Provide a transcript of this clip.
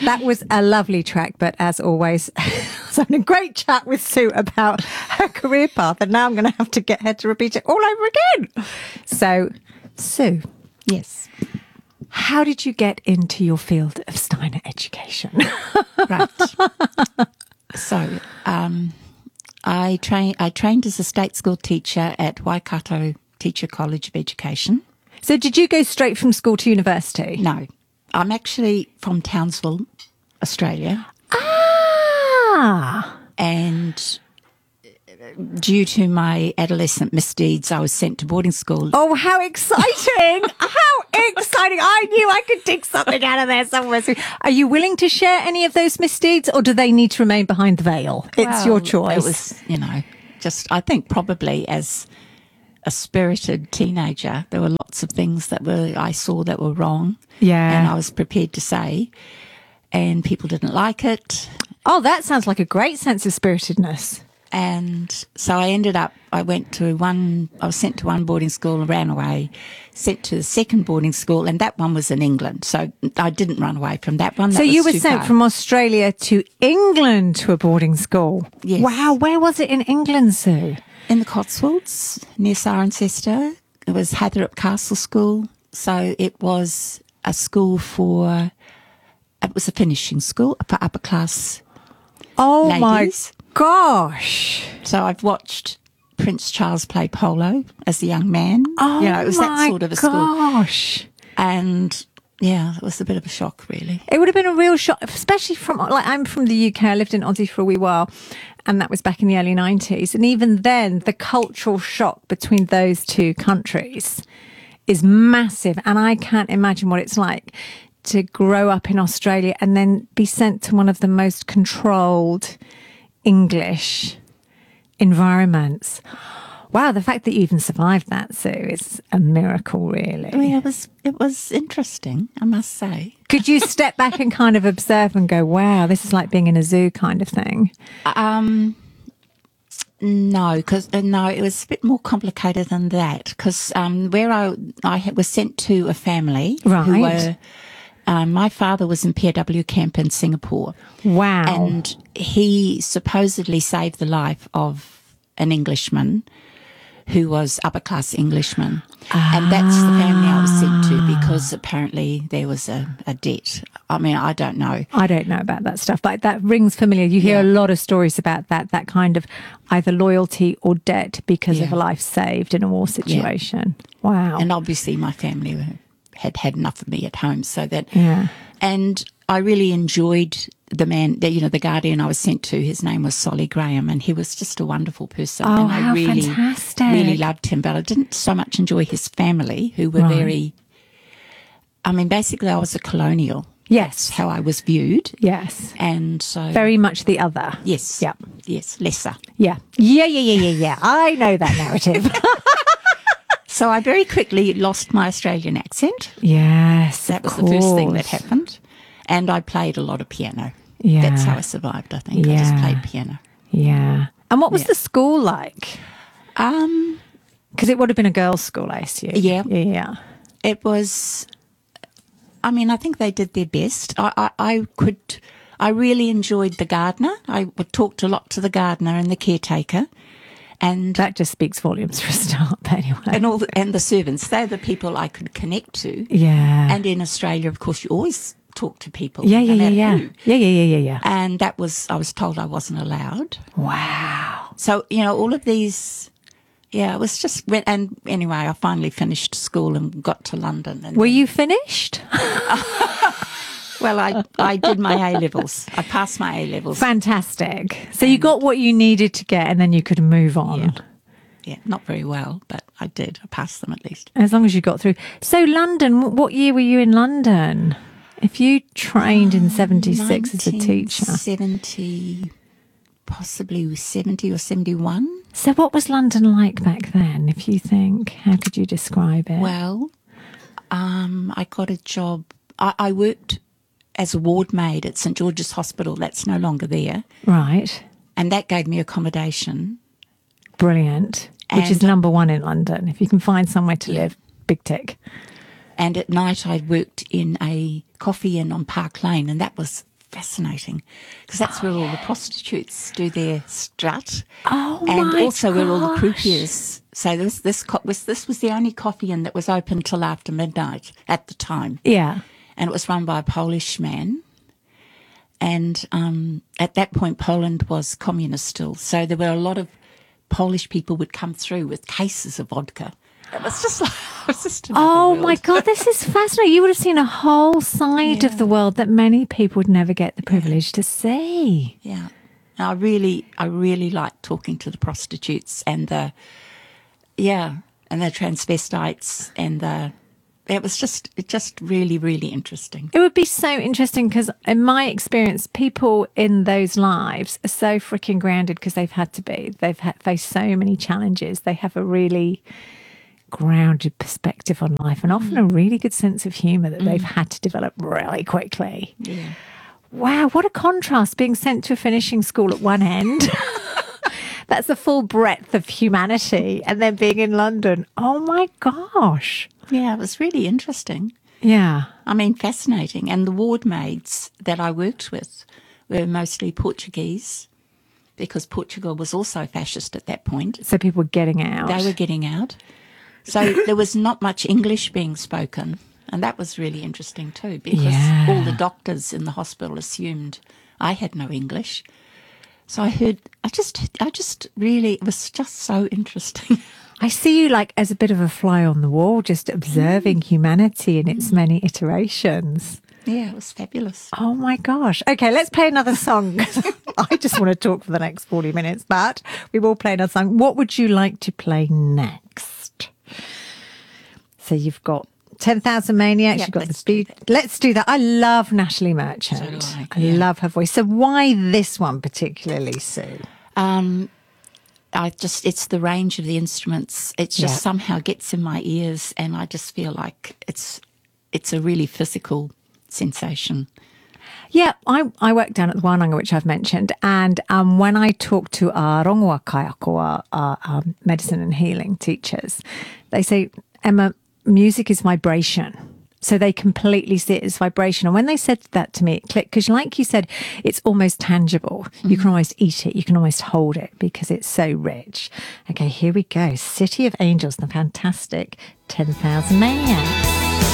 That was a lovely track, but as always, I was having a great chat with Sue about her career path, and now I'm going to have to get her to repeat it all over again. So, Sue. Yes. How did you get into your field of Steiner education? Right. So, I trained as a state school teacher at Waikato Teacher College of Education. So did you go straight from school to university? No. I'm actually from Townsville, Australia. Ah! And due to my adolescent misdeeds, I was sent to boarding school. Oh, how exciting! How exciting! I knew I could dig something out of there somewhere. So are you willing to share any of those misdeeds, or do they need to remain behind the veil? It's your choice. It was, just I think probably as a spirited teenager, there were lots of things that I saw that were wrong. Yeah. And I was prepared to say, and people didn't like it. Oh, that sounds like a great sense of spiritedness. And so I was sent to one boarding school, ran away, sent to the second boarding school, and that one was in England. So I didn't run away from that one. So you were sent from Australia to England to a boarding school? Yes. Wow, where was it in England, Sue? In the Cotswolds, near Cirencester. It was Hatherop Castle School. So it was a school it was a finishing school for upper class ladies. My gosh. So I've watched Prince Charles play polo as a young man. Oh, it was that sort of a school. Gosh. And yeah, it was a bit of a shock, really. It would have been a real shock, especially I'm from the UK. I lived in Aussie for a wee while, and that was back in the early 90s. And even then, the cultural shock between those two countries is massive. And I can't imagine what it's like to grow up in Australia and then be sent to one of the most controlled English environments. Wow, the fact that you even survived that, Sue, is a miracle, really. I mean, it was interesting, I must say. Could you step back and kind of observe and go, wow, this is like being in a zoo kind of thing? No, it was a bit more complicated than that. Because where I was sent to a family who were. My father was in POW camp in Singapore. Wow. And he supposedly saved the life of an Englishman who was upper-class Englishman. And that's the family I was sent to because apparently there was a debt. I mean, I don't know. I don't know about that stuff, but that rings familiar. You hear a lot of stories about that kind of either loyalty or debt because of a life saved in a war situation. Yeah. Wow. And obviously my family had enough of me at home, so that and I really enjoyed the man, the guardian I was sent to. His name was Solly Graham, and he was just a wonderful person. Oh, and I really, fantastic. really loved him, but I didn't so much enjoy his family, who were very, I mean, basically I was a colonial. Yes. That's how I was viewed. Yes. And so. Very much the other. Yes. Yep. Yes, lesser. Yeah. Yeah. I know that narrative. So I very quickly lost my Australian accent. Yes, that was the first thing that happened. And I played a lot of piano. Yeah. That's how I survived, I think. Yeah. I just played piano. Yeah. And what was the school like? Because it would have been a girls' school, I assume. Yeah. Yeah. It was, I mean, I think they did their best. I really enjoyed the gardener. I would talk a lot to the gardener and the caretaker. And that just speaks volumes for a start, but anyway. And the servants, they're the people I could connect to. Yeah. And in Australia, of course, you always talk to people. Yeah. Yeah. And I was told I wasn't allowed. Wow. So, all of these, it was just, and anyway, I finally finished school and got to London. And Were you finished? Well, I did my A-levels. I passed my A-levels. Fantastic. So you got what you needed to get and then you could move on. Yeah, not very well, but I did. I passed them at least. As long as you got through. So London, what year were you in London? If you trained in 76 as a teacher. 70, possibly 70 or 71. So what was London like back then, if you think? How could you describe it? Well, I got a job. I worked as a ward maid at St George's Hospital. That's no longer there. Right. And that gave me accommodation. Brilliant. Which is number one in London. If you can find somewhere to live, big tick. And at night I worked in a coffee inn on Park Lane, and that was fascinating because that's where all the prostitutes do their strut. Oh, and my also where all the gosh. croupiers. So this was the only coffee inn that was open till after midnight at the time. Yeah. And it was run by a Polish man. And at that point, Poland was communist still. So there were a lot of Polish people would come through with cases of vodka. It was just like, it was just another Oh world. my God, this is fascinating. You would have seen a whole side of the world that many people would never get the privilege to see. Yeah. And I really like talking to the prostitutes and the transvestites and it was just really, really interesting. It would be so interesting because, in my experience, people in those lives are so freaking grounded because they've had to be. They've faced so many challenges. They have a really grounded perspective on life and often a really good sense of humour that they've had to develop really quickly. Yeah. Wow, what a contrast being sent to a finishing school at one end. That's the full breadth of humanity. And then being in London. Oh my gosh. Yeah, it was really interesting. Yeah. I mean, fascinating. And the ward maids that I worked with were mostly Portuguese because Portugal was also fascist at that point. So people were getting out. They were getting out. So there was not much English being spoken. And that was really interesting too because all the doctors in the hospital assumed I had no English. So I just really, it was just so interesting. I see you like as a bit of a fly on the wall, just observing humanity in its many iterations. Yeah, it was fabulous. Oh my gosh. Okay, let's play another song. I just want to talk for the next 40 minutes, but we will play another song. What would you like to play next? So you've got 10,000 Maniacs, Yep, you've got the let's speed. do that. Let's do that. I love Natalie Merchant. So do I yeah. love her voice. So why this one particularly, Sue? It's the range of the instruments. It just somehow gets in my ears and I just feel like it's a really physical sensation. Yeah, I work down at the Wānanga, which I've mentioned, and when I talk to our rongoa kaiako, our medicine and healing teachers, they say, Emma, music is vibration. So they completely see it as vibration. And when they said that to me, it clicked, because like you said, it's almost tangible. You can almost eat it. You can almost hold it because it's so rich. Okay, here we go. City of Angels, the fantastic 10,000 Maniacs.